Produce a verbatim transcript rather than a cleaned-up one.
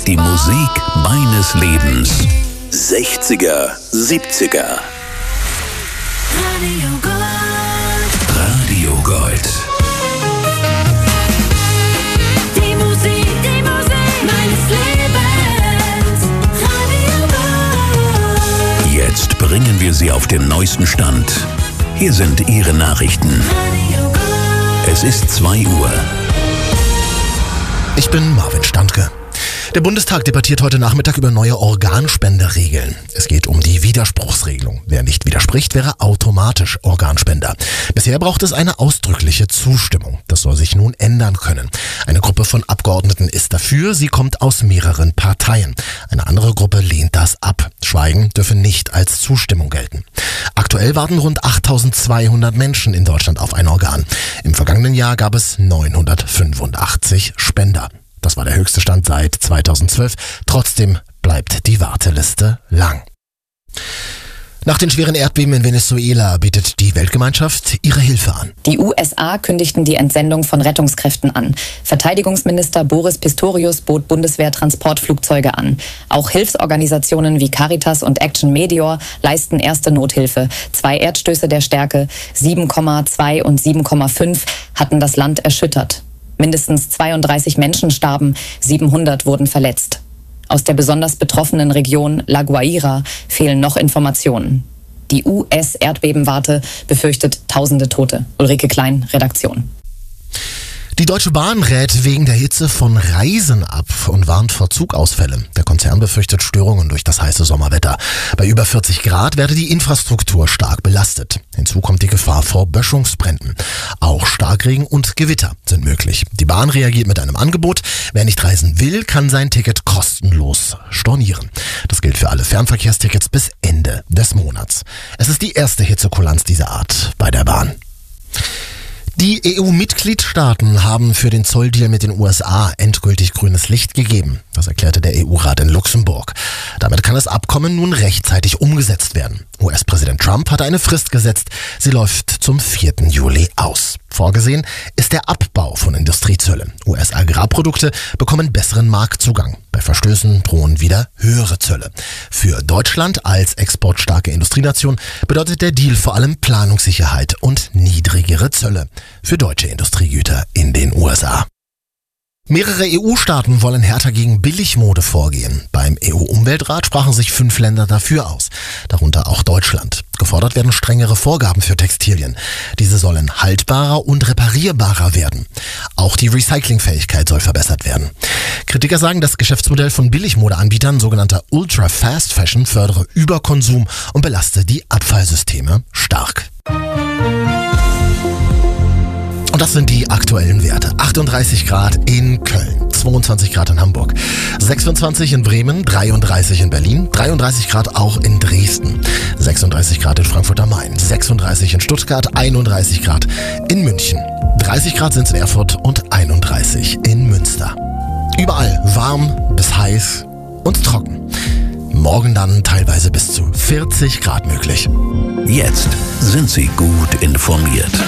Die Musik meines Lebens. sechziger, siebziger. Radio Gold. Radio Gold. Die Musik, die Musik meines Lebens. Radio Gold. Jetzt bringen wir Sie auf den neuesten Stand. Hier sind Ihre Nachrichten. Radio Gold. Es ist zwei Uhr. Ich bin Marvin Standke. Der Bundestag debattiert heute Nachmittag über neue Organspenderegeln. Es geht um die Widerspruchsregelung. Wer nicht widerspricht, wäre automatisch Organspender. Bisher braucht es eine ausdrückliche Zustimmung. Das soll sich nun ändern können. Eine Gruppe von Abgeordneten ist dafür. Sie kommt aus mehreren Parteien. Eine andere Gruppe lehnt das ab. Schweigen dürfe nicht als Zustimmung gelten. Aktuell warten rund achttausendzweihundert Menschen in Deutschland auf ein Organ. Im vergangenen Jahr gab es neunhundertfünfundachtzig Spender. Das war der höchste Stand seit zweitausendzwölf. Trotzdem bleibt die Warteliste lang. Nach den schweren Erdbeben in Venezuela bietet die Weltgemeinschaft ihre Hilfe an. Die U S A kündigten die Entsendung von Rettungskräften an. Verteidigungsminister Boris Pistorius bot Bundeswehr-Transportflugzeuge an. Auch Hilfsorganisationen wie Caritas und Action Meteor leisten erste Nothilfe. Zwei Erdstöße der Stärke sieben Komma zwei und sieben Komma fünf hatten das Land erschüttert. Mindestens zweiunddreißig Menschen starben, siebenhundert wurden verletzt. Aus der besonders betroffenen Region La Guaira fehlen noch Informationen. Die U S-Erdbebenwarte befürchtet tausende Tote. Ulrike Klein, Redaktion. Die Deutsche Bahn rät wegen der Hitze von Reisen ab und warnt vor Zugausfällen. Der Konzern befürchtet Störungen durch das heiße Sommerwetter. Bei über vierzig Grad werde die Infrastruktur stark belastet. Hinzu kommt die Gefahr vor Böschungsbränden. Auch Starkregen und Gewitter sind möglich. Die Bahn reagiert mit einem Angebot. Wer nicht reisen will, kann sein Ticket kostenlos stornieren. Das gilt für alle Fernverkehrstickets bis Ende des Monats. Es ist die erste Hitzekulanz dieser Art bei der Bahn. Die E U-Mitgliedstaaten haben für den Zolldeal mit den U S A endgültig grünes Licht gegeben. Das erklärte der E U-Rat in Luxemburg. Damit kann das Abkommen nun rechtzeitig umgesetzt werden. U S-Präsident Trump hatte eine Frist gesetzt. Sie läuft zum vierten Juli aus. Vorgesehen ist der Abbau von Industriezöllen. U S-Agrarprodukte bekommen besseren Marktzugang. Bei Verstößen drohen wieder höhere Zölle. Für Deutschland als exportstarke Industrienation bedeutet der Deal vor allem Planungssicherheit und niedrigere Zölle für deutsche Industriegüter in den U S A. Mehrere E U-Staaten wollen härter gegen Billigmode vorgehen. Beim E U-Umweltrat sprachen sich fünf Länder dafür aus, darunter auch Deutschland. Gefordert werden strengere Vorgaben für Textilien. Diese sollen haltbarer und reparierbarer werden. Auch die Recyclingfähigkeit soll verbessert werden. Kritiker sagen, das Geschäftsmodell von Billigmodeanbietern, sogenannter Ultra Fast Fashion, fördere Überkonsum und belaste die Abfallsysteme stark. Und das sind die aktuellen Werte. achtunddreißig Grad in Köln, zweiundzwanzig Grad in Hamburg, sechsundzwanzig in Bremen, dreiunddreißig in Berlin, dreiunddreißig Grad auch in Dresden, sechsunddreißig Grad in Frankfurt am Main, sechsunddreißig in Stuttgart, einunddreißig Grad in München, dreißig Grad sind es in Erfurt und einunddreißig in Münster. Überall warm bis heiß und trocken. Morgen dann teilweise bis zu vierzig Grad möglich. Jetzt sind Sie gut informiert.